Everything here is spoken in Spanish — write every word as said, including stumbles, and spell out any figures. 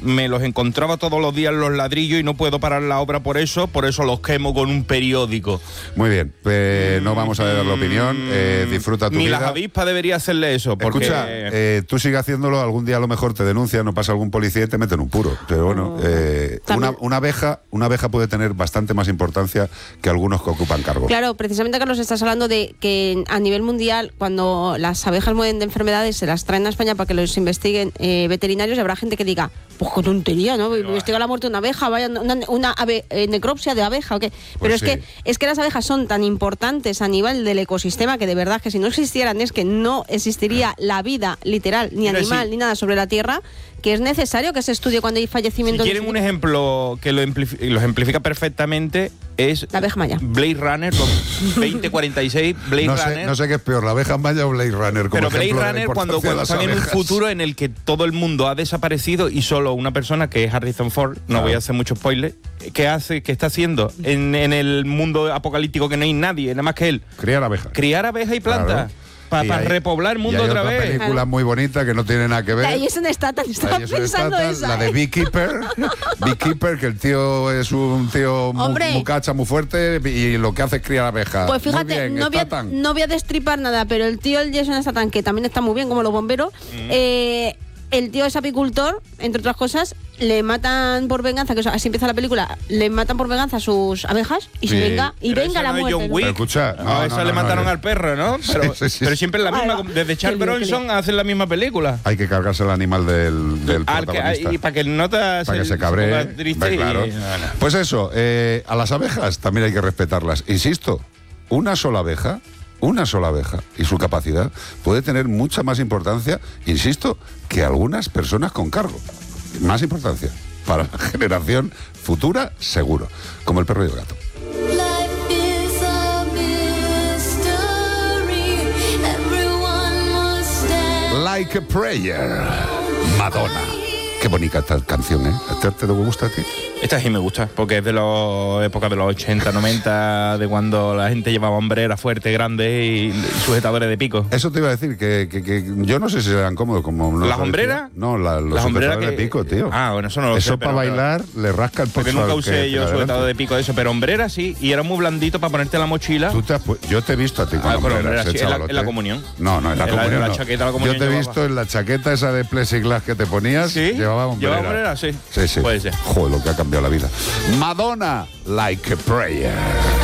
me los encontraba todos los días en los ladrillos y no puedo parar la obra por eso, por eso los quemo con un periódico. Muy bien, eh, no vamos a dar la opinión, eh, disfruta tu Ni vida. las avispas debería hacerle eso, porque... Escucha, eh, tú sigue haciéndolo, algún día a lo mejor te denuncian, no pasa algún policía y te meten un puro. Pero bueno, eh, una, una abeja una abeja puede tener bastante más importancia que algunos que ocupan cargos. Claro, precisamente, Carlos, estás hablando de que a nivel mundial, cuando las abejas mueren de enfermedades, se las traen a España para que los investiguen eh, veterinarios, y habrá gente que diga, pues qué tontería, ¿no? Investiga la muerte de una abeja, vaya, una, una ave, eh, necropsia de abeja, ¿o qué? Pero Pues es sí. que es que las abejas son tan importantes a nivel del ecosistema que de verdad que si no existieran es que no existiría la vida literal, ni Mira, animal, sí. ni nada sobre la Tierra, que es necesario que se estudie cuando hay Si fallecimientos. quieren un ejemplo que lo, amplifi- lo ejemplifica perfectamente, es La abeja maya. Blade Runner, veinte cuarenta y seis, Blade No sé, Runner. no sé qué es peor, la abeja maya o Blade Runner. Como Pero Blade ejemplo de la Runner, cuando, importancia de cuando las están en un abejas. futuro en el que todo el mundo ha desaparecido y solo una persona, que es Harrison Ford, no Claro. voy a hacer mucho spoiler, ¿qué hace, qué está haciendo en, en el mundo apocalíptico que no hay nadie, nada más que él? Criar abejas. Criar abejas y plantas. Claro. Para Y hay- repoblar el y mundo hay otra otra vez. película Claro. muy bonita que no tiene nada que ver. Ahí es un Statham, estaba Ahí es un pensando Statham, esa. la de ¿eh? Beekeeper. Beekeeper, que el tío es un tío muy, Hombre. muy cacha, muy fuerte, y lo que hace es criar abejas. Pues fíjate, Muy bien, no, voy a, Statham. no voy a destripar nada, pero el tío, el Jason Statham, que también está muy bien, como los bomberos, Mm. eh, el tío es apicultor, entre otras cosas, le matan por venganza, que eso, así empieza la película, le matan por venganza a sus abejas y Sí. se venga, y Pero venga esa la no es muerte. John ¿no? Wick. Pero escucha, No, no, esa no, le no, mataron no. al perro, ¿no? Pero, Sí, sí, sí. pero siempre es la misma. Ahí va. Desde Charles Qué lío, qué Bronson hacen la misma película. Hay que cargarse el animal del, del Al que- protagonista. y para que el nota Para que se cabree. ponga triste Ve, y- claro. no, no. Pues eso, eh, a las abejas también hay que respetarlas. Insisto, una sola abeja, una sola abeja y su capacidad puede tener mucha más importancia, insisto, que algunas personas con cargo. Más importancia para la generación futura, seguro. Como el perro y el gato. Life is a mystery. Everyone must stand. Like a Prayer, Madonna. Qué bonita esta canción, ¿eh? ¿Te, te gusta a ti? Esta sí me gusta, porque es de la época de los ochenta, noventa, de cuando la gente llevaba hombreras fuertes, grandes y, y sujetadores de pico. Eso te iba a decir, que, que, que yo no sé si eran cómodos como... no ¿Las lo hombreras? decía. No, la, los Las hombreras sujetadores de pico, tío. Ah, bueno, eso no lo Eso sé. para pero- bailar le rasca el Porque pecho nunca al que usé yo tenga sujetador de delante. pico de eso, pero hombreras sí, y era muy blandito para ponerte en la mochila. Tú te has pu- yo te he visto a ti con Ah, con hombreras, hombreras, eh, sí, en la- chavalote. en la comunión. No, no, en la En la- comunión en la no. chaqueta de la comunión Yo te he llevaba. visto en la chaqueta esa de plexiglas que te ponías, ¿Sí? llevaba hombreras. ¿Llevaba hombreras? Sí. Sí, sí. Puede ser. Joder, lo que ha cambiado la vida. Madonna, Like a Prayer.